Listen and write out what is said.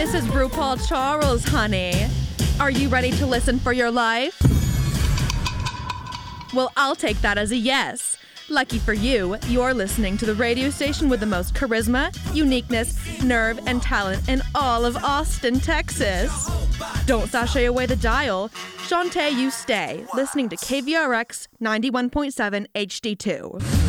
This is RuPaul Charles, honey. Are you ready to listen for your life? Well, I'll take that as a yes. Lucky for you, you're listening to the radio station with the most charisma, uniqueness, nerve, and talent in all of Austin, Texas. Don't sashay away the dial. Shantae, you stay, listening to KVRX 91.7 HD2.